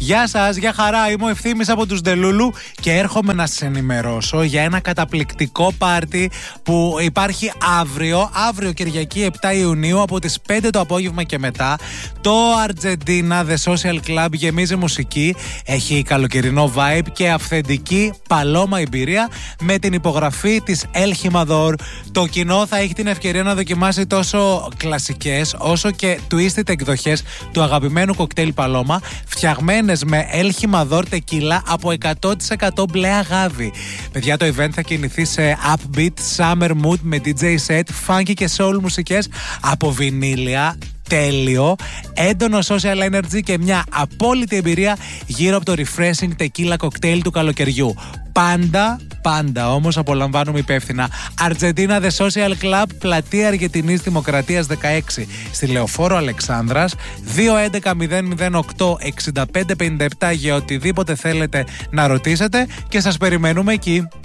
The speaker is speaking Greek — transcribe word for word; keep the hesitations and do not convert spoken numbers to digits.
Γεια σας, γεια χαρά, είμαι ο Ευθύμης από τους Ντελούλου και έρχομαι να σας ενημερώσω για ένα καταπληκτικό πάρτι που υπάρχει αύριο, αύριο Κυριακή επτά Ιουνίου από τις πέντε το απόγευμα και μετά. Το Argentina The Social Club γεμίζει μουσική, έχει καλοκαιρινό vibe και αυθεντική παλώμα εμπειρία με την υπογραφή της El Jimador. Το κοινό θα έχει την ευκαιρία να δοκιμάσει τόσο κλασικές όσο και twisted εκδοχές του αγαπημένου κοκτέιλ Παλώμα, φτιαγμένες με El Jimador τεκίλα από εκατό τοις εκατό μπλε αγάδι. Παιδιά, το event θα κινηθεί σε upbeat summer mood με ντι τζέι set, funky και soul μουσικές από βινίλια. Τέλειο, έντονο social energy και μια απόλυτη εμπειρία γύρω από το refreshing tequila cocktail του καλοκαιριού. Πάντα, πάντα όμως απολαμβάνουμε υπεύθυνα. Argentina The Social Club, πλατεία Αργεντινής Δημοκρατίας δεκαέξι, στη Λεωφόρο Αλεξάνδρας, δύο έντεκα μηδέν μηδέν οκτώ εξήντα πέντε πενήντα επτά για οτιδήποτε θέλετε να ρωτήσετε και σας περιμένουμε εκεί.